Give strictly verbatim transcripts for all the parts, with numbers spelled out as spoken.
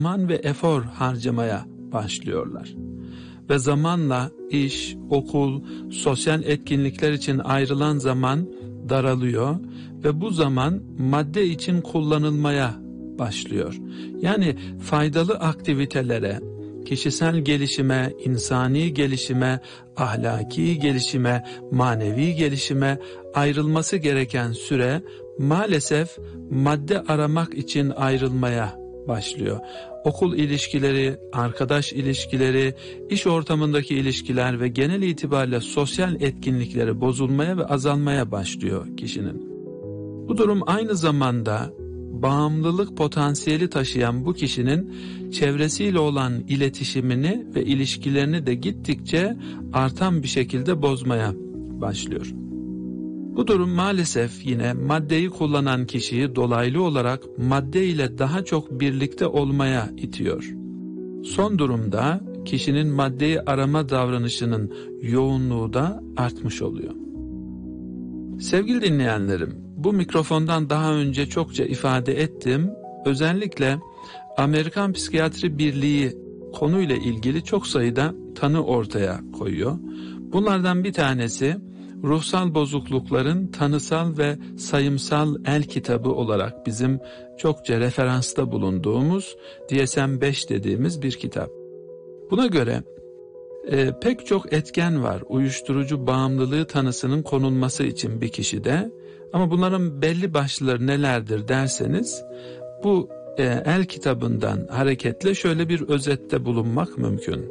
zaman ve efor harcamaya başlıyorlar. Ve zamanla iş, okul, sosyal etkinlikler için ayrılan zaman daralıyor ve bu zaman madde için kullanılmaya başlıyor. Yani faydalı aktivitelere, kişisel gelişime, insani gelişime, ahlaki gelişime, manevi gelişime ayrılması gereken süre maalesef madde aramak için ayrılmaya başlıyor. Okul ilişkileri, arkadaş ilişkileri, iş ortamındaki ilişkiler ve genel itibariyle sosyal etkinlikleri bozulmaya ve azalmaya başlıyor kişinin. Bu durum aynı zamanda bağımlılık potansiyeli taşıyan bu kişinin çevresiyle olan iletişimini ve ilişkilerini de gittikçe artan bir şekilde bozmaya başlıyor. Bu durum maalesef yine maddeyi kullanan kişiyi dolaylı olarak madde ile daha çok birlikte olmaya itiyor. Son durumda kişinin maddeyi arama davranışının yoğunluğu da artmış oluyor. Sevgili dinleyenlerim, bu mikrofondan daha önce çokça ifade ettim. Özellikle Amerikan Psikiyatri Birliği konuyla ilgili çok sayıda tanı ortaya koyuyor. Bunlardan bir tanesi ruhsal bozuklukların tanısal ve sayımsal el kitabı olarak bizim çokça referansta bulunduğumuz D S M beş dediğimiz bir kitap. Buna göre e, pek çok etken var uyuşturucu bağımlılığı tanısının konulması için bir kişide. Ama bunların belli başlıları nelerdir derseniz bu e, el kitabından hareketle şöyle bir özette bulunmak mümkün.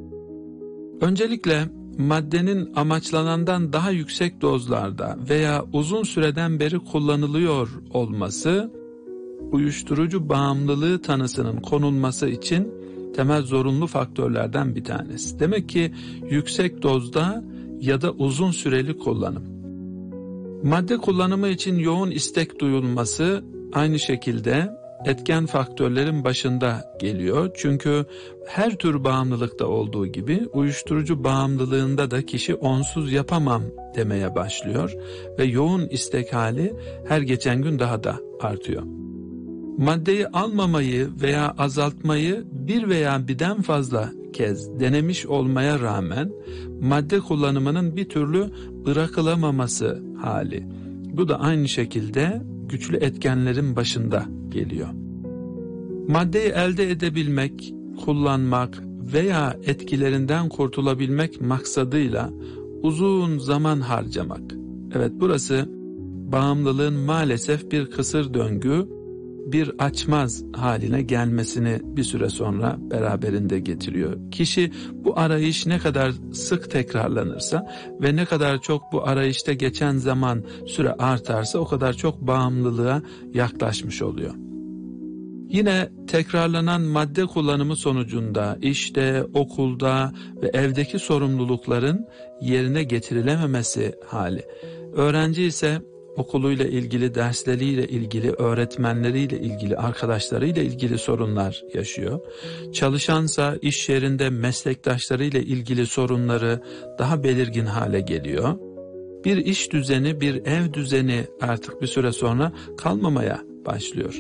Öncelikle maddenin amaçlanandan daha yüksek dozlarda veya uzun süreden beri kullanılıyor olması uyuşturucu bağımlılığı tanısının konulması için temel zorunlu faktörlerden bir tanesi. Demek ki yüksek dozda ya da uzun süreli kullanım. Madde kullanımı için yoğun istek duyulması aynı şekilde etken faktörlerin başında geliyor. Çünkü her tür bağımlılıkta olduğu gibi uyuşturucu bağımlılığında da kişi onsuz yapamam demeye başlıyor ve yoğun istek hali her geçen gün daha da artıyor. Maddeyi almamayı veya azaltmayı bir veya birden fazla kez denemiş olmaya rağmen madde kullanımının bir türlü bırakılamaması hali. Bu da aynı şekilde güçlü etkenlerin başında geliyor. Maddeyi elde edebilmek, kullanmak veya etkilerinden kurtulabilmek maksadıyla uzun zaman harcamak. Evet, burası bağımlılığın maalesef bir kısır döngü, bir açmaz haline gelmesini bir süre sonra beraberinde getiriyor. Kişi bu arayış ne kadar sık tekrarlanırsa ve ne kadar çok bu arayışta geçen zaman süre artarsa o kadar çok bağımlılığa yaklaşmış oluyor. Yine tekrarlanan madde kullanımı sonucunda işte, okulda ve evdeki sorumlulukların yerine getirilememesi hali. Öğrenci ise okuluyla ilgili, dersleriyle ilgili, öğretmenleriyle ilgili, arkadaşlarıyla ilgili sorunlar yaşıyor. Çalışansa iş yerinde meslektaşlarıyla ilgili sorunları daha belirgin hale geliyor. Bir iş düzeni, bir ev düzeni artık bir süre sonra kalmamaya başlıyor.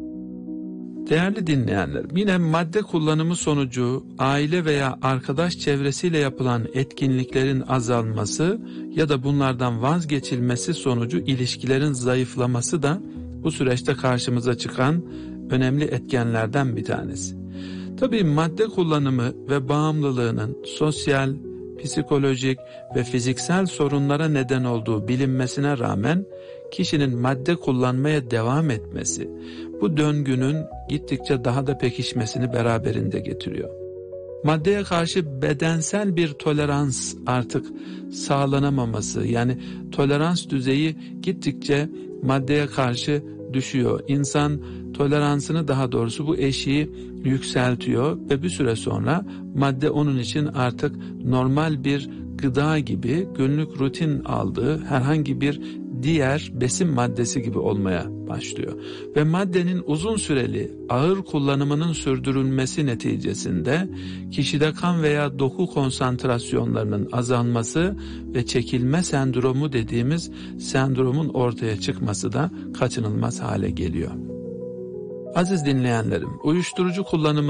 Değerli dinleyenler, yine madde kullanımı sonucu aile veya arkadaş çevresiyle yapılan etkinliklerin azalması ya da bunlardan vazgeçilmesi sonucu ilişkilerin zayıflaması da bu süreçte karşımıza çıkan önemli etkenlerden bir tanesi. Tabii madde kullanımı ve bağımlılığının sosyal, psikolojik ve fiziksel sorunlara neden olduğu bilinmesine rağmen kişinin madde kullanmaya devam etmesi bu döngünün gittikçe daha da pekişmesini beraberinde getiriyor. Maddeye karşı bedensel bir tolerans artık sağlanamaması, yani tolerans düzeyi gittikçe maddeye karşı düşüyor. İnsan toleransını, daha doğrusu bu eşiği yükseltiyor ve bir süre sonra madde onun için artık normal bir gıda gibi, günlük rutin aldığı herhangi bir diğer besin maddesi gibi olmaya başlıyor. Ve maddenin uzun süreli ağır kullanımının sürdürülmesi neticesinde kişide kan veya doku konsantrasyonlarının azalması ve çekilme sendromu dediğimiz sendromun ortaya çıkması da kaçınılmaz hale geliyor. Aziz dinleyenlerim, uyuşturucu kullanımı